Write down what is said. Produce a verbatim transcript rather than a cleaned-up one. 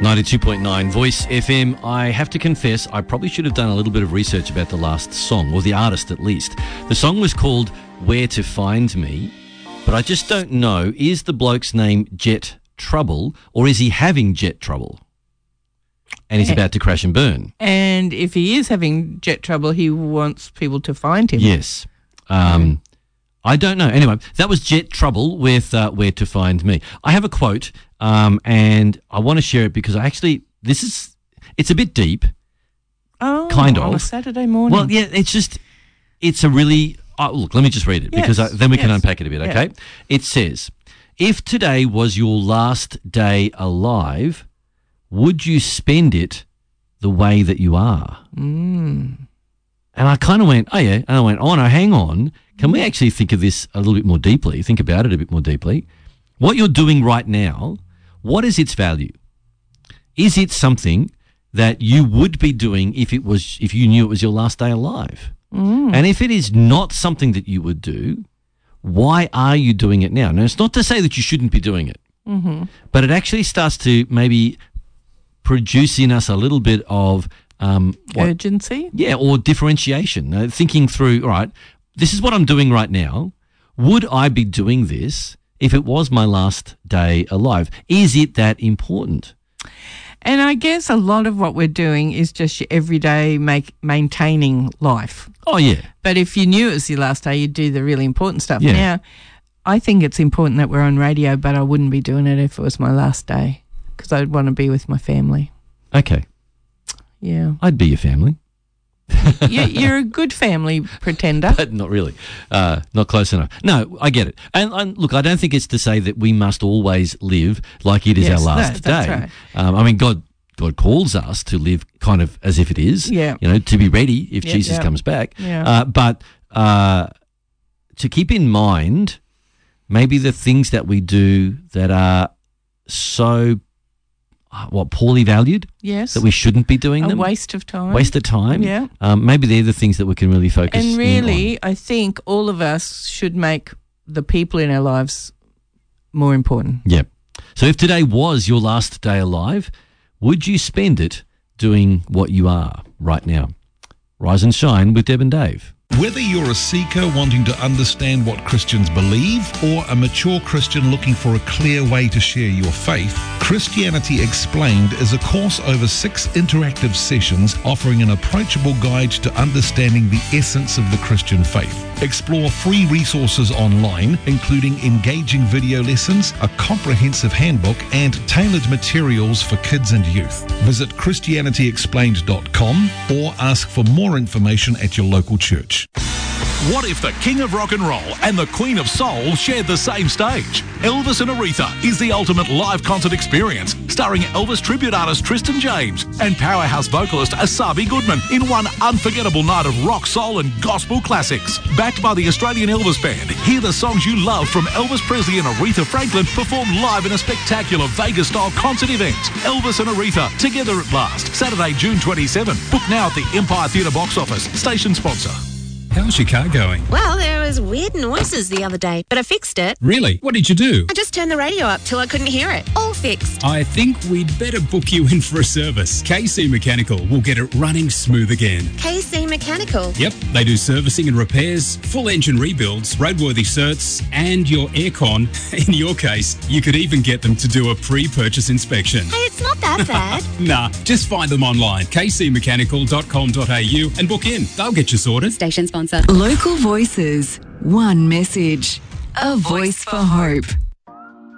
ninety-two point nine Voice F M. I have to confess, I probably should have done a little bit of research about the last song, or the artist at least. The song was called Where to Find Me, but I just don't know, is the bloke's name Jet Trouble, or is he having jet trouble? And he's about to crash and burn. And if he is having jet trouble, he wants people to find him. Yes. Um, I don't know. Anyway, that was Jet Trouble with uh, Where to Find Me. I have a quote, um, and I want to share it because I actually, this is, it's a bit deep. Oh, kind on of. a Saturday morning. Well, yeah, it's just, it's a really, oh, look, let me just read it Yes, because I, then we can yes. unpack it a bit, Yeah. okay? It says, if today was your last day alive, would you spend it the way that you are? Mm. And I kind of went, oh, yeah. And I went, oh, no, hang on. Can we actually think of this a little bit more deeply, think about it a bit more deeply? What you're doing right now, what is its value? Is it something that you would be doing if it was, if you knew it was your last day alive? Mm. And if it is not something that you would do, why are you doing it now? Now, it's not to say that you shouldn't be doing it, Mm-hmm. but it actually starts to maybe produce in us a little bit of um, what- Urgency? yeah, or differentiation. Uh, thinking through, all right, this is what I'm doing right now. Would I be doing this if it was my last day alive? Is it that important? And I guess a lot of what we're doing is just your everyday make, maintaining life. Oh, yeah. But if you knew it was your last day, you'd do the really important stuff. Yeah. Now, I think it's important that we're on radio, but I wouldn't be doing it if it was my last day because I'd want to be with my family. Okay. Yeah. I'd be your family. you, you're a good family pretender. But not really. Uh, not close enough. No, I get it. And, and look, I don't think it's to say that we must always live like it is Yes, our no, last that's day. right. Um, I mean, God God calls us to live kind of as if it is, Yeah. you know, to be ready if Yeah, Jesus yeah. comes back. Yeah. Uh, but uh, to keep in mind maybe the things that we do that are so, uh, what, poorly valued, Yes. that we shouldn't be doing a them. waste of time. Waste of time. Yeah. Um, maybe they're the things that we can really focus And in really, on. I think all of us should make the people in our lives more important. Yep. So if today was your last day alive, would you spend it doing what you are right now? Rise and shine with Deb and Dave. Whether you're a seeker wanting to understand what Christians believe or a mature Christian looking for a clear way to share your faith, Christianity Explained is a course over six interactive sessions offering an approachable guide to understanding the essence of the Christian faith. Explore free resources online, including engaging video lessons, a comprehensive handbook, and tailored materials for kids and youth. Visit Christianity Explained dot com or ask for more information at your local church. What if the King of Rock and Roll and the Queen of Soul shared the same stage? Elvis and Aretha is the ultimate live concert experience, starring Elvis tribute artist Tristan James and powerhouse vocalist Asabi Goodman in one unforgettable night of rock, soul and gospel classics. Backed by the Australian Elvis Band, hear the songs you love from Elvis Presley and Aretha Franklin performed live in a spectacular Vegas-style concert event. Elvis and Aretha, together at last, Saturday, June twenty-seventh. Book now at the Empire Theatre box office. Station sponsor. How's your car going? Well, there was weird noises the other day, but I fixed it. Really? What did you do? I just turned the radio up till I couldn't hear it. All fixed. I think we'd better book you in for a service. K C Mechanical will get it running smooth again. K C Mechanical. Yep, they do servicing and repairs, full engine rebuilds, roadworthy certs, and your aircon. In your case, you could even get them to do a pre-purchase inspection. Hey, it's not that bad. Nah, just find them online, k c mechanical dot com dot a u, and book in. They'll get you sorted. Station sponsor. Local voices, one message, a voice for hope.